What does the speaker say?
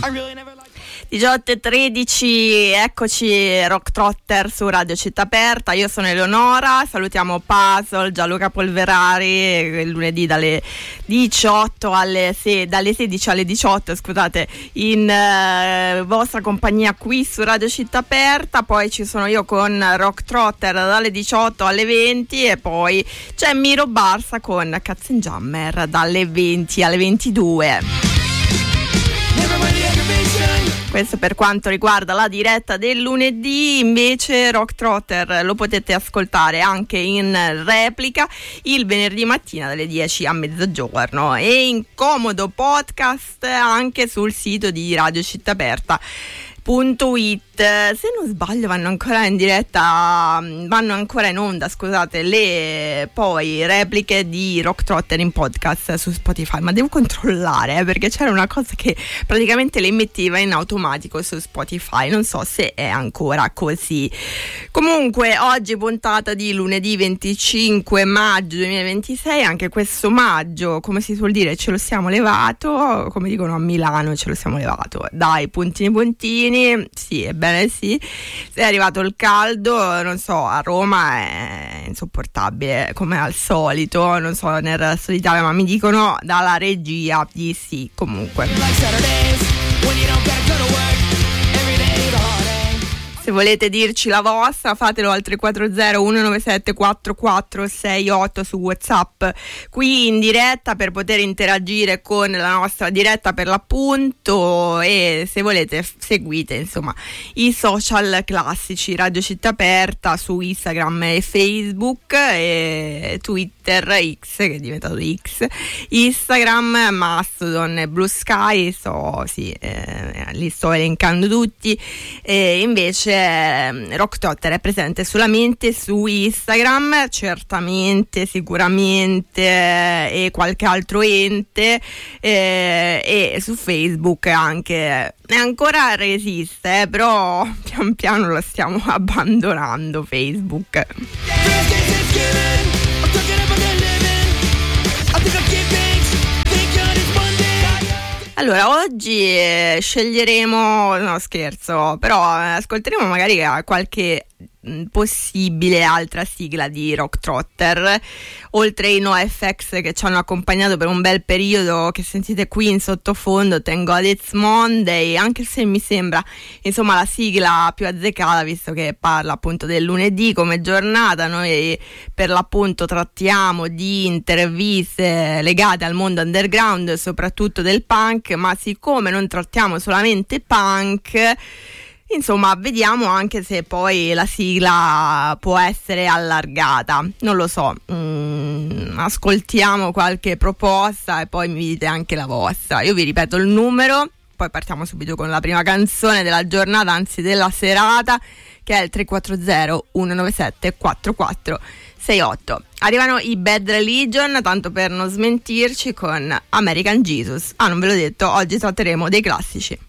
18:13, eccoci, Rock Trotter su Radio Città Aperta. Io sono Eleonora, salutiamo Puzzle, Gianluca Polverari, il lunedì dalle 18 dalle 16 alle 18, scusate, in vostra compagnia qui su Radio Città Aperta. Poi ci sono io con Rock Trotter dalle 18 alle 20 e poi c'è Miro Barsa con Katzenjammer dalle 20 alle 22. Questo per quanto riguarda la diretta del lunedì. Invece Rock Trotter lo potete ascoltare anche in replica il venerdì mattina dalle 10 a mezzogiorno e in comodo podcast anche sul sito di Radio Città Aperta. .it. Se non sbaglio vanno ancora in onda, scusate, le poi repliche di Rock Trotter in podcast su Spotify, ma devo controllare perché c'era una cosa che praticamente le metteva in automatico su Spotify, non so se è ancora così. Comunque oggi puntata di lunedì 25 maggio 2026, anche questo maggio, come si suol dire, ce lo siamo levato, come dicono a Milano, ce lo siamo levato, dai, puntini, sì, ebbene sì, è arrivato il caldo, non so, a Roma è insopportabile come al solito, non so nel resto d'Italia, ma mi dicono dalla regia di sì. Comunque se volete dirci la vostra fatelo al 340 197 4468 su WhatsApp qui in diretta per poter interagire con la nostra diretta per l'appunto, e se volete seguite insomma i social classici Radio Città Aperta su Instagram e Facebook e Twitter, X che è diventato X, Instagram, Mastodon e Blue Sky, li sto elencando tutti. E invece Rock Trotter è presente solamente su Instagram, certamente, sicuramente, e qualche altro ente, e su Facebook anche. E ancora resiste, però pian piano lo stiamo abbandonando Facebook. Allora, oggi sceglieremo, no scherzo, però ascolteremo magari qualche possibile altra sigla di Rock Trotter, oltre ai NoFX che ci hanno accompagnato per un bel periodo, che sentite qui in sottofondo, Thank God It's Monday, anche se mi sembra insomma la sigla più azzeccata, visto che parla appunto del lunedì come giornata. Noi per l'appunto trattiamo di interviste legate al mondo underground, soprattutto del punk, ma siccome non trattiamo solamente punk, insomma, vediamo anche se poi la sigla può essere allargata, non lo so. Ascoltiamo qualche proposta e poi mi dite anche la vostra. Io vi ripeto il numero, poi partiamo subito con la prima canzone della giornata, anzi della serata, che è il 340 197 4468. Arrivano i Bad Religion, tanto per non smentirci, con American Jesus. Non ve l'ho detto, oggi tratteremo dei classici.